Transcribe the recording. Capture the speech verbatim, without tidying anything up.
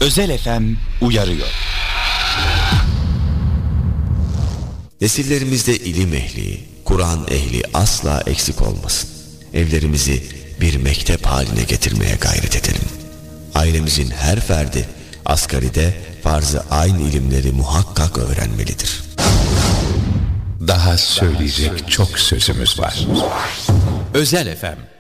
Özel F M uyarıyor. Nesillerimizde ilim ehli, Kur'an ehli asla eksik olmasın. Evlerimizi bir mektep haline getirmeye gayret edelim. Ailemizin her ferdi asgaride farz-ı ayn ilimleri muhakkak öğrenmelidir. Daha söyleyecek çok sözümüz var. Özel F M